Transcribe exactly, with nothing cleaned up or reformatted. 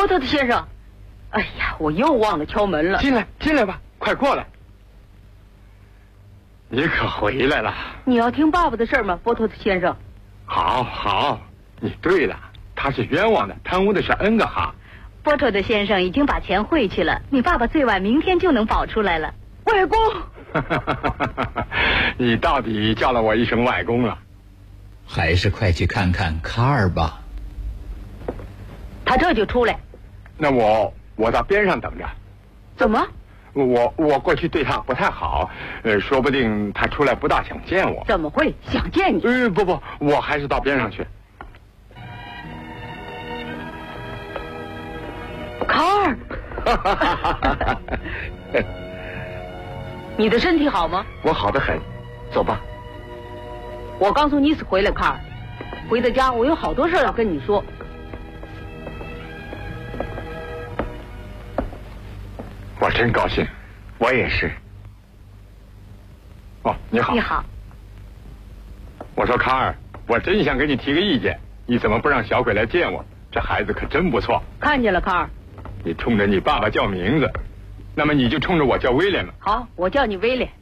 波特先生，哎呀，我又忘了敲门了。 进来，进来吧，快过来。你可回来了。 你要听爸爸的事儿吗，波特先生？ 好，好，你对了，他是冤枉的，贪污的是 N 个哈。 波特的先生已经把钱汇去了，你爸爸最晚明天就能保出来了。外公， 你到底叫了我一声外公了。 还是快去看看卡尔吧。 他这就出来。 那我我到边上等着。 怎么？ 我我过去对他不太好，呃，说不定他出来不大想见我。 怎么会想见你？ 呃，不不，我还是到边上去。 卡尔，你的身体好吗？ 我好得很，走吧。 我刚从尼斯回来，卡尔，回到家我有好多事要跟你说。 我真高兴，我也是。哦，你好。 你好。 我说卡尔，我真想给你提个意见，你怎么不让小鬼来见我？这孩子可真不错。 看见了，卡尔。 你冲着你爸爸叫名字，那么你就冲着我叫威廉吧。 好，我叫你威廉。